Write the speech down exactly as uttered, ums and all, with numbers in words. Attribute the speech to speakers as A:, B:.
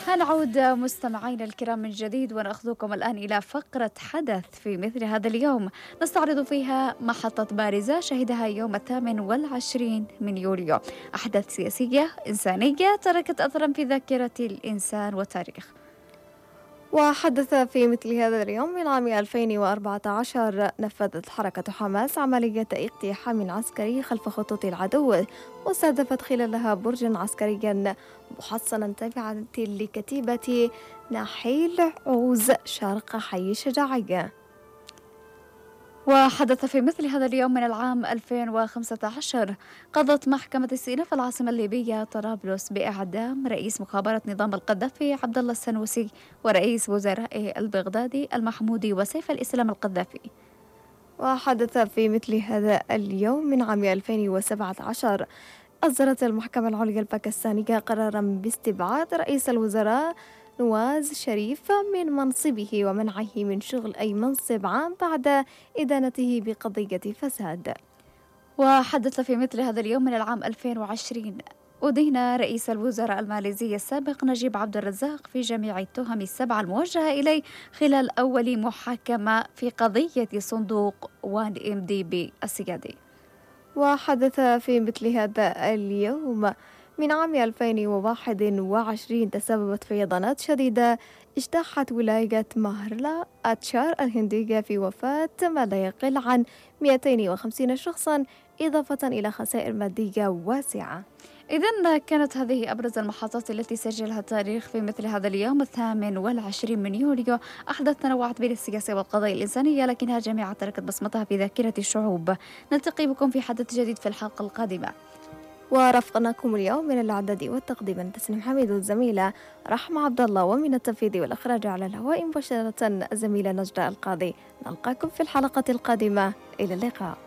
A: هنعود مستمعينا الكرام من جديد ونأخذكم الآن إلى فقرة حدث في مثل هذا اليوم، نستعرض فيها محطة بارزة شهدها يوم الثامن والعشرين من يوليو، أحداث سياسية إنسانية تركت أثرا في ذاكرة الإنسان والتاريخ.
B: وحدث في مثل هذا اليوم من عام ألفين وأربعة عشر نفذت حركة حماس عملية اقتحام عسكري خلف خطوط العدو، واستهدفت خلالها برجا عسكريا محصنا تابعا لكتيبة نحيل عوز شرق حي الشجاعية.
A: وحدث في مثل هذا اليوم من العام ألفين وخمسة عشر قضت محكمة السيناء في العاصمة الليبية طرابلس بإعدام رئيس مخابرات نظام القذافي عبد الله السنوسي ورئيس وزرائه البغدادي المحمودي وسيف الإسلام القذافي.
B: وحدث في مثل هذا اليوم من عام ألفين وسبعة عشر أصدرت المحكمة العليا الباكستانية قرارا باستبعاد رئيس الوزراء نواز شريف من منصبه ومنعه من شغل أي منصب عام بعد إدانته بقضية فساد.
A: وحدث في مثل هذا اليوم من العام ألفين وعشرين أدين رئيس الوزراء الماليزي السابق نجيب عبد الرزاق في جميع التهم السبعة الموجهة إليه خلال أول محاكمة في قضية صندوق وان إم دي بي السيادي.
B: وحدث في مثل هذا اليوم من عام ألفين وواحد وعشرين تسببت فيضانات شديدة اجتاحت ولاية مهرلا أتشار الهندية في وفاة ما لا يقل عن مئتين وخمسين شخصا إضافة إلى خسائر مادية واسعة.
A: إذن كانت هذه أبرز المحطات التي سجلها التاريخ في مثل هذا اليوم الثامن والعشرين من يوليو. أحداث تنوعت بين السياسة والقضايا الإنسانية لكنها جميعا تركت بصمتها في ذاكرة الشعوب. نلتقي بكم في حدث جديد في الحلقة القادمة.
B: ورافقناكم اليوم من الإعداد والتقديم تسنيم حميد والزميلة رحمة عبد الله، ومن التنفيذ والإخراج على الهواء مباشرة الزميلة نجدة القاضي. نلقاكم في الحلقة القادمة، إلى اللقاء.